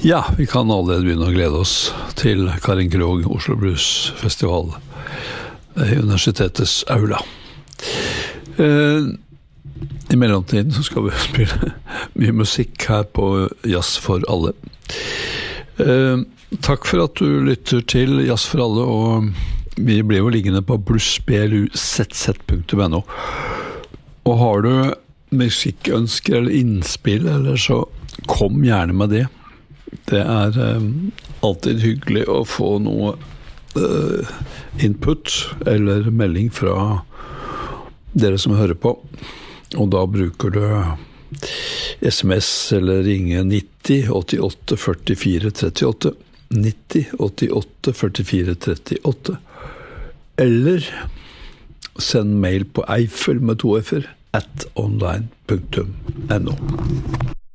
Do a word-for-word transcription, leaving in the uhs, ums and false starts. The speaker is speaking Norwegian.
Ja, vi kan allerede begynne å glede oss til Karin Krog, Oslo Blues Festival i universitetets aula. Eh, I mellomtiden så skal vi spille mye musikk her på Jazz for alle. Eh, takk for at du lytter til Jazz for alle, og vi blir jo liggende på blues b l u z z punktum n o. Og har du musikkønsker eller innspill, eller så kom gjerne med det. Det er eh, alltid hyggelig å få noe eh, input eller melding fra dere som hører på. Og da bruker du sms eller ringe nitti åttiåtte førtifire trettiåtte. nitti åttiåtte førtifire trettiåtte. Eller send mail på Eiffel med to f-er at online punktum n o.